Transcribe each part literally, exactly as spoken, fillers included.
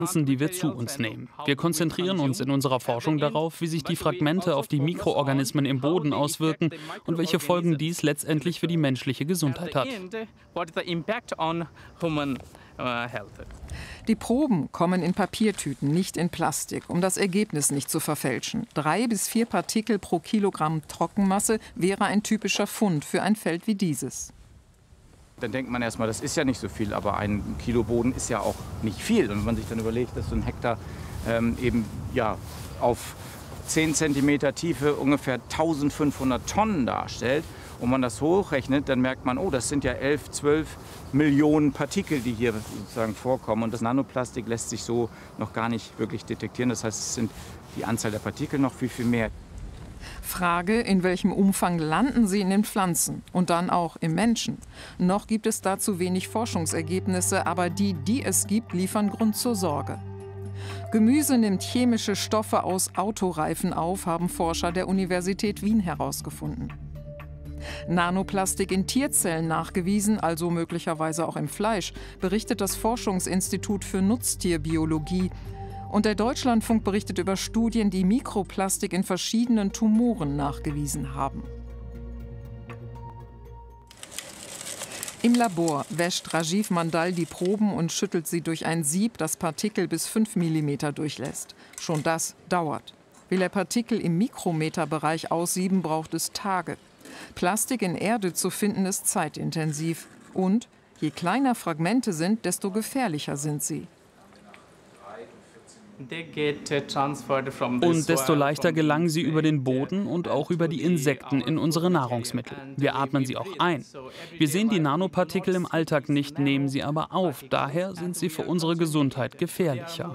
die wir zu uns nehmen. Wir konzentrieren uns in unserer Forschung darauf, wie sich die Fragmente auf die Mikroorganismen im Boden auswirken und welche Folgen dies letztendlich für die menschliche Gesundheit hat. Die Proben kommen in Papiertüten, nicht in Plastik, um das Ergebnis nicht zu verfälschen. Drei bis vier Partikel pro Kilogramm Trockenmasse wäre ein typischer Fund für ein Feld wie dieses. Dann denkt man erstmal, das ist ja nicht so viel, aber ein Kilo Boden ist ja auch nicht viel. Und wenn man sich dann überlegt, dass so ein Hektar ähm, eben ja, auf zehn Zentimeter Tiefe ungefähr eintausendfünfhundert Tonnen darstellt und man das hochrechnet, dann merkt man, oh, das sind ja elf, zwölf Millionen Partikel, die hier sozusagen vorkommen. Und das Nanoplastik lässt sich so noch gar nicht wirklich detektieren. Das heißt, es sind die Anzahl der Partikel noch viel, viel mehr. Frage, in welchem Umfang landen sie in den Pflanzen und dann auch im Menschen? Noch gibt es dazu wenig Forschungsergebnisse, aber die, die es gibt, liefern Grund zur Sorge. Gemüse nimmt chemische Stoffe aus Autoreifen auf, haben Forscher der Universität Wien herausgefunden. Nanoplastik in Tierzellen nachgewiesen, also möglicherweise auch im Fleisch, berichtet das Forschungsinstitut für Nutztierbiologie. Und der Deutschlandfunk berichtet über Studien, die Mikroplastik in verschiedenen Tumoren nachgewiesen haben. Im Labor wäscht Rajiv Mandal die Proben und schüttelt sie durch ein Sieb, das Partikel bis fünf Millimeter durchlässt. Schon das dauert. Will er Partikel im Mikrometerbereich aussieben, braucht es Tage. Plastik in Erde zu finden, ist zeitintensiv. Und je kleiner Fragmente sind, desto gefährlicher sind sie. Und desto leichter gelangen sie über den Boden und auch über die Insekten in unsere Nahrungsmittel. Wir atmen sie auch ein. Wir sehen die Nanopartikel im Alltag nicht, nehmen sie aber auf. Daher sind sie für unsere Gesundheit gefährlicher.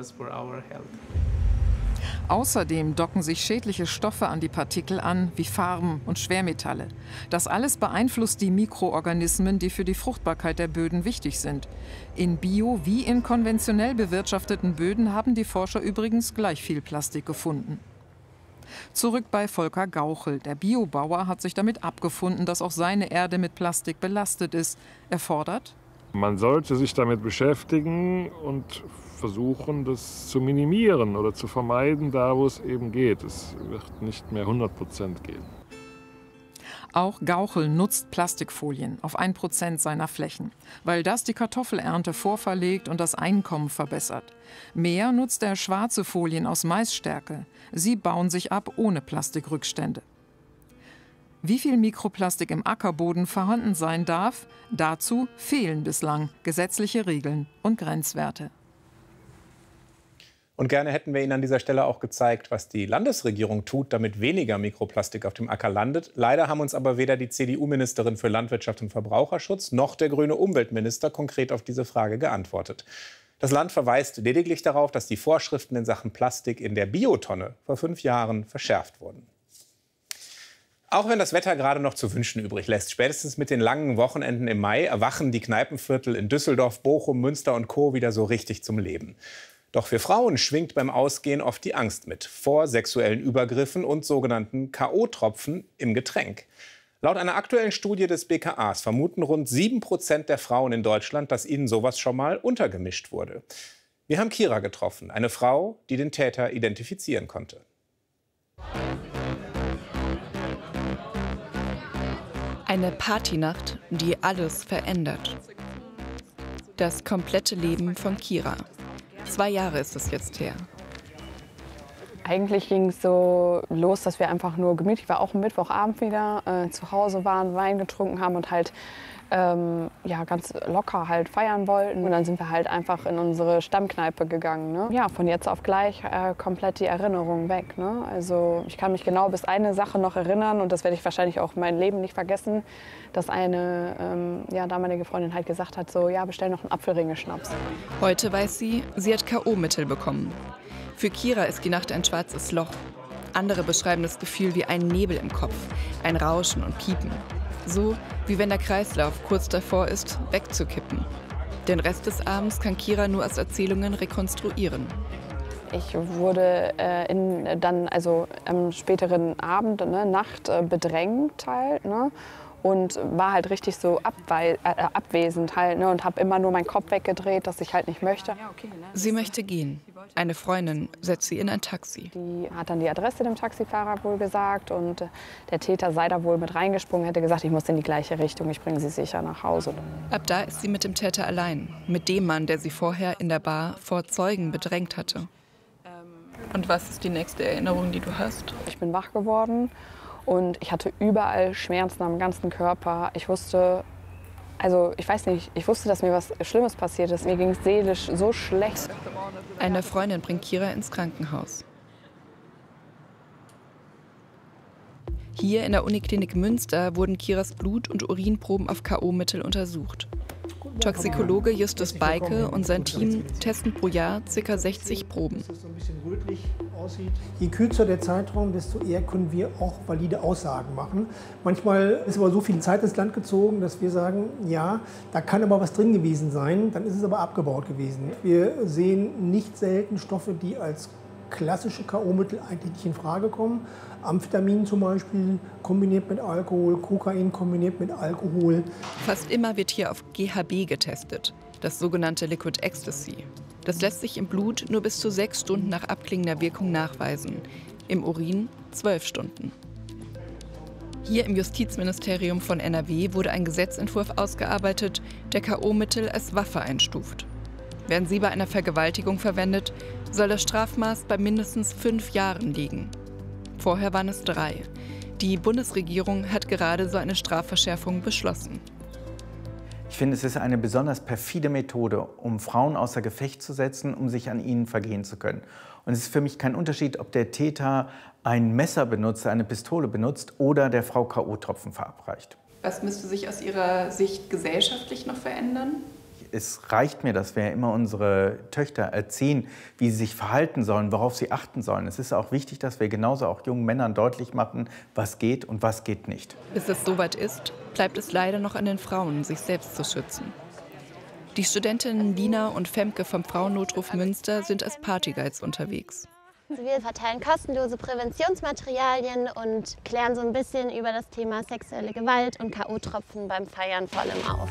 Außerdem docken sich schädliche Stoffe an die Partikel an, wie Farben und Schwermetalle. Das alles beeinflusst die Mikroorganismen, die für die Fruchtbarkeit der Böden wichtig sind. In bio- wie in konventionell bewirtschafteten Böden haben die Forscher übrigens gleich viel Plastik gefunden. Zurück bei Volker Gauchel. Der Biobauer hat sich damit abgefunden, dass auch seine Erde mit Plastik belastet ist. Er fordert: Man sollte sich damit beschäftigen und versuchen, das zu minimieren oder zu vermeiden, da wo es eben geht. Es wird nicht mehr hundert Prozent gehen. Auch Gauchel nutzt Plastikfolien auf ein Prozent seiner Flächen, weil das die Kartoffelernte vorverlegt und das Einkommen verbessert. Mehr nutzt er schwarze Folien aus Maisstärke. Sie bauen sich ab ohne Plastikrückstände. Wie viel Mikroplastik im Ackerboden vorhanden sein darf, dazu fehlen bislang gesetzliche Regeln und Grenzwerte. Und gerne hätten wir Ihnen an dieser Stelle auch gezeigt, was die Landesregierung tut, damit weniger Mikroplastik auf dem Acker landet. Leider haben uns aber weder die C D U-Ministerin für Landwirtschaft und Verbraucherschutz noch der grüne Umweltminister konkret auf diese Frage geantwortet. Das Land verweist lediglich darauf, dass die Vorschriften in Sachen Plastik in der Biotonne vor fünf Jahren verschärft wurden. Auch wenn das Wetter gerade noch zu wünschen übrig lässt, spätestens mit den langen Wochenenden im Mai erwachen die Kneipenviertel in Düsseldorf, Bochum, Münster und Co. wieder so richtig zum Leben. Doch für Frauen schwingt beim Ausgehen oft die Angst mit vor sexuellen Übergriffen und sogenannten K O-Tropfen im Getränk. Laut einer aktuellen Studie des B K As vermuten rund sieben Prozent der Frauen in Deutschland, dass ihnen sowas schon mal untergemischt wurde. Wir haben Kira getroffen, eine Frau, die den Täter identifizieren konnte. Eine Partynacht, die alles verändert. Das komplette Leben von Kira. Zwei Jahre ist es jetzt her. Eigentlich ging es so los, dass wir einfach nur gemütlich, war auch am Mittwochabend wieder, äh, zu Hause waren, Wein getrunken haben und halt ähm, ja, ganz locker halt feiern wollten. Und dann sind wir halt einfach in unsere Stammkneipe gegangen. Ne? Ja, von jetzt auf gleich äh, komplett die Erinnerung weg. Ne? Also ich kann mich genau bis eine Sache noch erinnern und das werde ich wahrscheinlich auch mein Leben nicht vergessen, dass eine ähm, ja, damalige Freundin halt gesagt hat, so, ja, bestell noch einen Apfelringe-Schnaps. Heute weiß sie, sie hat K O-Mittel bekommen. Für Kira ist die Nacht ein schwarzes Loch. Andere beschreiben das Gefühl wie einen Nebel im Kopf, ein Rauschen und Piepen. So wie wenn der Kreislauf kurz davor ist, wegzukippen. Den Rest des Abends kann Kira nur aus Erzählungen rekonstruieren. Ich wurde äh, in, dann also am späteren Abend, ne, Nacht äh, bedrängt halt, ne? und war halt richtig so abwei- äh, abwesend halt, ne, und habe immer nur meinen Kopf weggedreht, dass ich halt nicht möchte. Sie möchte gehen. Eine Freundin setzt sie in ein Taxi. Die hat dann die Adresse dem Taxifahrer wohl gesagt und der Täter sei da wohl mit reingesprungen, hätte gesagt, ich muss in die gleiche Richtung, ich bringe sie sicher nach Hause. Ab da ist sie mit dem Täter allein, mit dem Mann, der sie vorher in der Bar vor Zeugen bedrängt hatte. Und was ist die nächste Erinnerung, die du hast? Ich bin wach geworden und ich hatte überall Schmerzen am ganzen Körper. Ich wusste, also ich weiß nicht, ich wusste, dass mir was Schlimmes passiert ist. Mir ging es seelisch so schlecht. Eine Freundin bringt Kira ins Krankenhaus. Hier in der Uniklinik Münster wurden Kiras Blut- und Urinproben auf K O-Mittel untersucht. Toxikologe Justus Beike und sein Team testen pro Jahr ca. sechzig Proben. Je kürzer der Zeitraum, desto eher können wir auch valide Aussagen machen. Manchmal ist aber so viel Zeit ins Land gezogen, dass wir sagen, ja, da kann aber was drin gewesen sein, dann ist es aber abgebaut gewesen. Wir sehen nicht selten Stoffe, die als klassische K O-Mittel eigentlich nicht in Frage kommen. Amphetamin zum Beispiel kombiniert mit Alkohol, Kokain kombiniert mit Alkohol. Fast immer wird hier auf G H B getestet, das sogenannte Liquid Ecstasy. Das lässt sich im Blut nur bis zu sechs Stunden nach abklingender Wirkung nachweisen, im Urin zwölf Stunden. Hier im Justizministerium von N R W wurde ein Gesetzentwurf ausgearbeitet, der K O-Mittel als Waffe einstuft. Werden sie bei einer Vergewaltigung verwendet, soll das Strafmaß bei mindestens fünf Jahren liegen. Vorher waren es drei. Die Bundesregierung hat gerade so eine Strafverschärfung beschlossen. Ich finde, es ist eine besonders perfide Methode, um Frauen außer Gefecht zu setzen, um sich an ihnen vergehen zu können. Und es ist für mich kein Unterschied, ob der Täter ein Messer benutzt, eine Pistole benutzt oder der Frau K O-Tropfen verabreicht. Was müsste sich aus Ihrer Sicht gesellschaftlich noch verändern? Es reicht mir, dass wir immer unsere Töchter erziehen, wie sie sich verhalten sollen, worauf sie achten sollen. Es ist auch wichtig, dass wir genauso auch jungen Männern deutlich machen, was geht und was geht nicht. Bis es soweit ist, bleibt es leider noch an den Frauen, sich selbst zu schützen. Die Studentinnen Lina und Femke vom Frauennotruf Münster sind als Partyguides unterwegs. Wir verteilen kostenlose Präventionsmaterialien und klären so ein bisschen über das Thema sexuelle Gewalt und K O-Tropfen beim Feiern vor allem auf.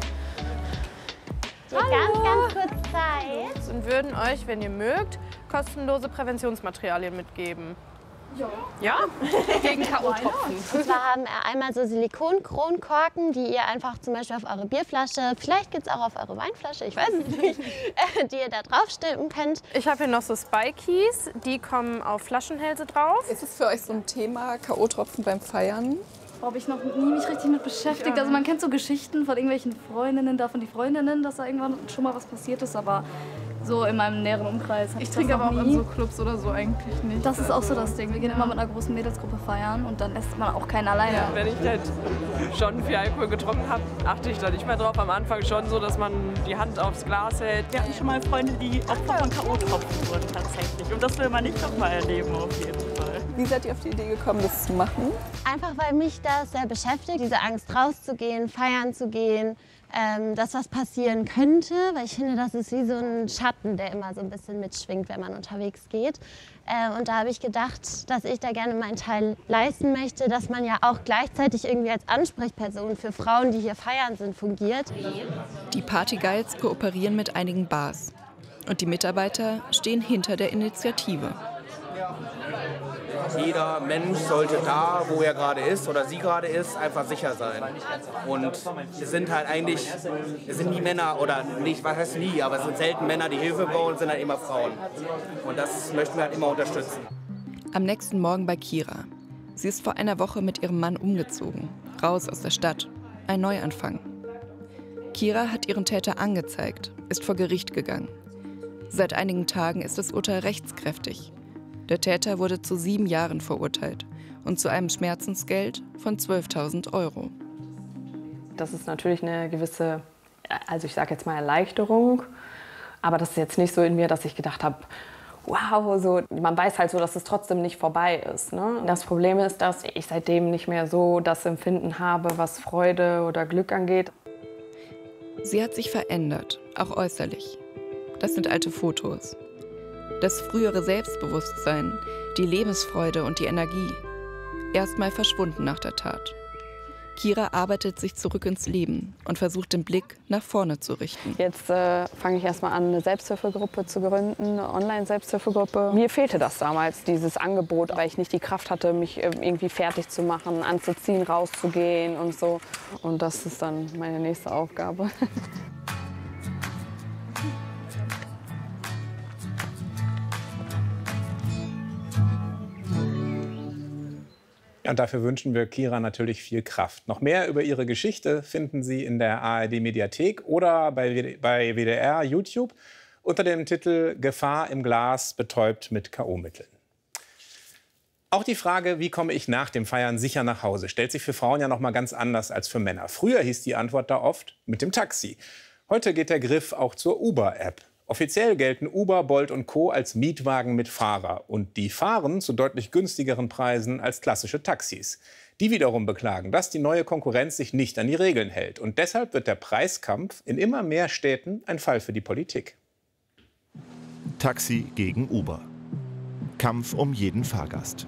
Ganz, ganz kurz Zeit. Und würden euch, wenn ihr mögt, kostenlose Präventionsmaterialien mitgeben. Ja. Ja? Gegen K O-Tropfen. Und zwar haben wir einmal so Silikon-Kronkorken, die ihr einfach zum Beispiel auf eure Bierflasche, vielleicht gibt es auch auf eure Weinflasche, ich weiß es nicht, die ihr da drauf stülpen könnt. Ich habe hier noch so Spikies, die kommen auf Flaschenhälse drauf. Ist es für euch so ein Thema, K O-Tropfen beim Feiern? Habe ich noch nie mich richtig mit beschäftigt. Also man kennt so Geschichten von irgendwelchen Freundinnen, davon die Freundinnen, dass da irgendwann schon mal was passiert ist, aber so in meinem näheren Umkreis. Ich trinke aber auch in so Clubs oder so eigentlich nicht. Das ist auch so das Ding. Wir gehen immer mit einer großen Mädelsgruppe feiern und dann lässt man auch keinen alleine. Ja, wenn ich halt schon viel Alkohol getrunken habe, achte ich da nicht mehr drauf. Am Anfang schon so, dass man die Hand aufs Glas hält. Wir hatten schon mal Freunde, die Opfer von K O-Tropfen wurden tatsächlich. Und das will man nicht noch mal erleben auf jeden Fall. Wie seid ihr auf die Idee gekommen, das zu machen? Einfach weil mich das sehr beschäftigt, diese Angst rauszugehen, feiern zu gehen, ähm, dass was passieren könnte, weil ich finde, das ist wie so ein Schatten, der immer so ein bisschen mitschwingt, wenn man unterwegs geht. Äh, und da habe ich gedacht, dass ich da gerne meinen Teil leisten möchte, dass man ja auch gleichzeitig irgendwie als Ansprechperson für Frauen, die hier feiern sind, fungiert. Die Partyguides kooperieren mit einigen Bars. Und die Mitarbeiter stehen hinter der Initiative. Jeder Mensch sollte da, wo er gerade ist oder sie gerade ist, einfach sicher sein. Und es sind halt eigentlich, es sind nie Männer oder nicht, was heißt nie, aber es sind selten Männer, die Hilfe brauchen, es sind halt immer Frauen. Und das möchten wir halt immer unterstützen. Am nächsten Morgen bei Kira. Sie ist vor einer Woche mit ihrem Mann umgezogen, raus aus der Stadt. Ein Neuanfang. Kira hat ihren Täter angezeigt, ist vor Gericht gegangen. Seit einigen Tagen ist das Urteil rechtskräftig. Der Täter wurde zu sieben Jahren verurteilt und zu einem Schmerzensgeld von zwölftausend Euro. Das ist natürlich eine gewisse, also ich sage jetzt mal Erleichterung, aber das ist jetzt nicht so in mir, dass ich gedacht habe, wow, so, man weiß halt so, dass es trotzdem nicht vorbei ist. Ne? Das Problem ist, dass ich seitdem nicht mehr so das Empfinden habe, was Freude oder Glück angeht. Sie hat sich verändert, auch äußerlich. Das sind alte Fotos. Das frühere Selbstbewusstsein, die Lebensfreude und die Energie. Erstmal verschwunden nach der Tat. Kira arbeitet sich zurück ins Leben und versucht den Blick nach vorne zu richten. Jetzt äh, fange ich erstmal an, eine Selbsthilfegruppe zu gründen, eine Online-Selbsthilfegruppe. Mir fehlte das damals, dieses Angebot, weil ich nicht die Kraft hatte, mich irgendwie fertig zu machen, anzuziehen, rauszugehen und so. Und das ist dann meine nächste Aufgabe. Und dafür wünschen wir Kira natürlich viel Kraft. Noch mehr über ihre Geschichte finden Sie in der A R D-Mediathek oder bei, bei W D R YouTube unter dem Titel Gefahr im Glas, betäubt mit K O-Mitteln. Auch die Frage, wie komme ich nach dem Feiern sicher nach Hause, stellt sich für Frauen ja noch mal ganz anders als für Männer. Früher hieß die Antwort da oft mit dem Taxi. Heute geht der Griff auch zur Uber-App. Offiziell gelten Uber, Bolt und Co. als Mietwagen mit Fahrer. Und die fahren zu deutlich günstigeren Preisen als klassische Taxis. Die wiederum beklagen, dass die neue Konkurrenz sich nicht an die Regeln hält. Und deshalb wird der Preiskampf in immer mehr Städten ein Fall für die Politik. Taxi gegen Uber. Kampf um jeden Fahrgast.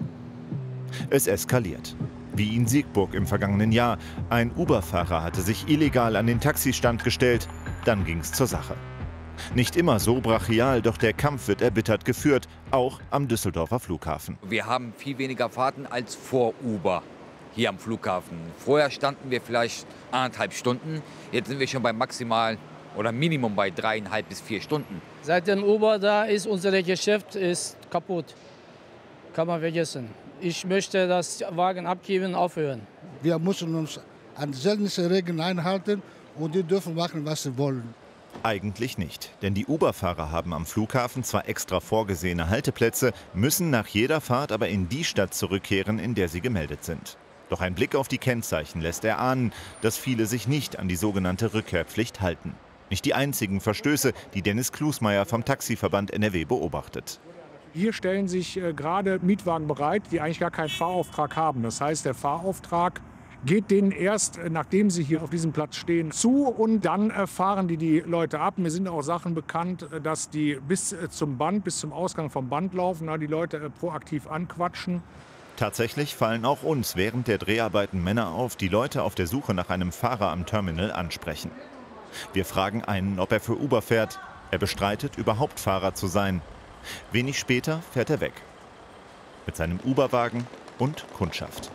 Es eskaliert. Wie in Siegburg im vergangenen Jahr. Ein Uber-Fahrer hatte sich illegal an den Taxistand gestellt. Dann ging es zur Sache. Nicht immer so brachial, doch der Kampf wird erbittert geführt, auch am Düsseldorfer Flughafen. Wir haben viel weniger Fahrten als vor Uber hier am Flughafen. Vorher standen wir vielleicht anderthalb Stunden, jetzt sind wir schon bei maximal oder Minimum bei dreieinhalb bis vier Stunden. Seit dem Uber da ist, unser Geschäft ist kaputt. Kann man vergessen. Ich möchte das Wagen abgeben, aufhören. Wir müssen uns an sämtliche Regeln einhalten und die dürfen machen, was sie wollen. Eigentlich nicht, denn die Uber-Fahrer haben am Flughafen zwar extra vorgesehene Halteplätze, müssen nach jeder Fahrt aber in die Stadt zurückkehren, in der sie gemeldet sind. Doch ein Blick auf die Kennzeichen lässt erahnen, dass viele sich nicht an die sogenannte Rückkehrpflicht halten. Nicht die einzigen Verstöße, die Dennis Klusmeier vom Taxiverband N R W beobachtet. Hier stellen sich äh, gerade Mietwagen bereit, die eigentlich gar keinen Fahrauftrag haben. Das heißt, der Fahrauftrag geht denen erst, nachdem sie hier auf diesem Platz stehen, zu und dann fahren die die Leute ab. Mir sind auch Sachen bekannt, dass die bis zum Band, bis zum Ausgang vom Band laufen, die Leute proaktiv anquatschen. Tatsächlich fallen auch uns während der Dreharbeiten Männer auf, die Leute auf der Suche nach einem Fahrer am Terminal ansprechen. Wir fragen einen, ob er für Uber fährt. Er bestreitet, überhaupt Fahrer zu sein. Wenig später fährt er weg. Mit seinem Uberwagen und Kundschaft.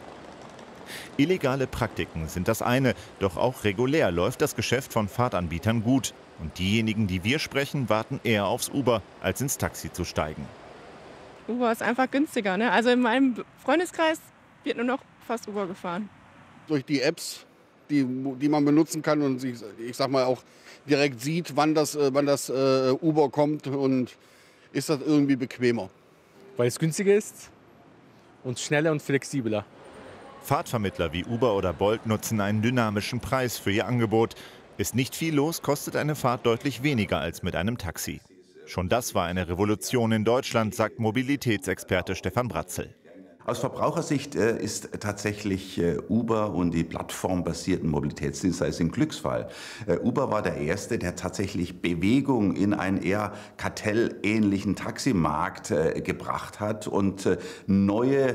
Illegale Praktiken sind das eine, doch auch regulär läuft das Geschäft von Fahrtanbietern gut. Und diejenigen, die wir sprechen, warten eher aufs Uber, als ins Taxi zu steigen. Uber ist einfach günstiger, ne? Also in meinem Freundeskreis wird nur noch fast Uber gefahren. Durch die Apps, die, die man benutzen kann und ich, ich sag mal auch direkt sieht, wann das, wann das äh, Uber kommt, und ist das irgendwie bequemer. Weil es günstiger ist und schneller und flexibler. Fahrtvermittler wie Uber oder Bolt nutzen einen dynamischen Preis für ihr Angebot. Ist nicht viel los, kostet eine Fahrt deutlich weniger als mit einem Taxi. Schon das war eine Revolution in Deutschland, sagt Mobilitätsexperte Stefan Bratzel. Aus Verbrauchersicht äh, ist tatsächlich äh, Uber und die plattformbasierten Mobilitätsdienstleister ein Glücksfall. Äh, Uber war der Erste, der tatsächlich Bewegung in einen eher kartellähnlichen Taximarkt äh, gebracht hat und äh, neue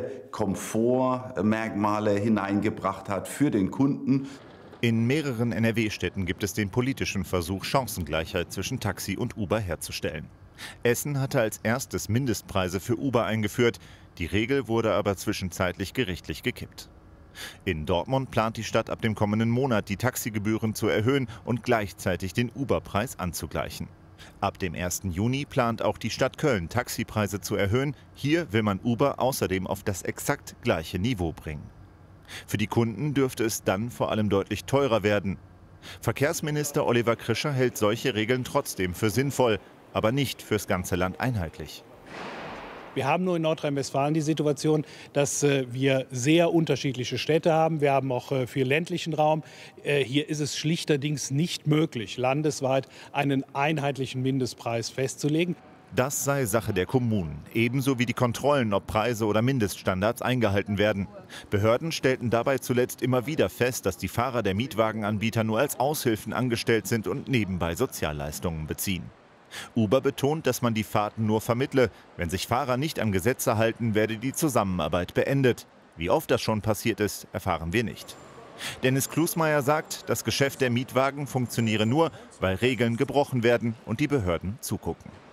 Komfortmerkmale hineingebracht hat für den Kunden. In mehreren N R W-Städten gibt es den politischen Versuch, Chancengleichheit zwischen Taxi und Uber herzustellen. Essen hatte als erstes Mindestpreise für Uber eingeführt. Die Regel wurde aber zwischenzeitlich gerichtlich gekippt. In Dortmund plant die Stadt ab dem kommenden Monat, die Taxigebühren zu erhöhen und gleichzeitig den Uber-Preis anzugleichen. Ab dem ersten Juni plant auch die Stadt Köln, Taxipreise zu erhöhen. Hier will man Uber außerdem auf das exakt gleiche Niveau bringen. Für die Kunden dürfte es dann vor allem deutlich teurer werden. Verkehrsminister Oliver Krischer hält solche Regeln trotzdem für sinnvoll, aber nicht fürs ganze Land einheitlich. Wir haben nur in Nordrhein-Westfalen die Situation, dass äh, wir sehr unterschiedliche Städte haben. Wir haben auch äh, viel ländlichen Raum. Äh, hier ist es schlichterdings nicht möglich, landesweit einen einheitlichen Mindestpreis festzulegen. Das sei Sache der Kommunen, ebenso wie die Kontrollen, ob Preise oder Mindeststandards eingehalten werden. Behörden stellten dabei zuletzt immer wieder fest, dass die Fahrer der Mietwagenanbieter nur als Aushilfen angestellt sind und nebenbei Sozialleistungen beziehen. Uber betont, dass man die Fahrten nur vermittle. Wenn sich Fahrer nicht an Gesetze halten, werde die Zusammenarbeit beendet. Wie oft das schon passiert ist, erfahren wir nicht. Dennis Klusmeier sagt, das Geschäft der Mietwagen funktioniere nur, weil Regeln gebrochen werden und die Behörden zugucken.